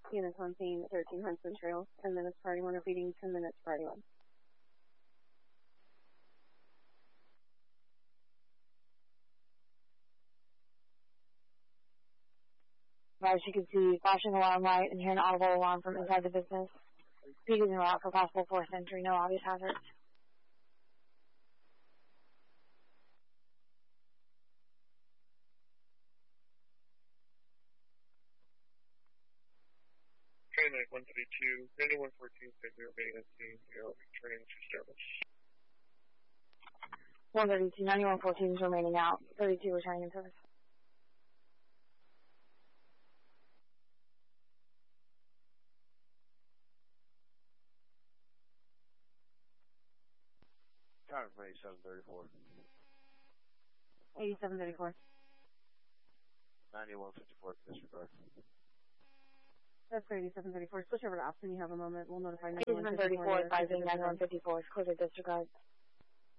Units on scene, 13 Huntsman Trail, 10 minutes priority 1 repeating, 10 minutes priority 1. As you can see, flashing alarm light and hear an audible alarm from inside the business. Speakers en route for possible forced entry, no obvious hazards. Train 132, Train 114, State remaining at scene, returning to service. 132, 9114 is remaining out, 32 returning in service. Time from 8734. 8734. 9154, disregard. That's great, 8734. Switch over to Austin, you have a moment. We'll notify 8734, advising 9154 is clear to disregard.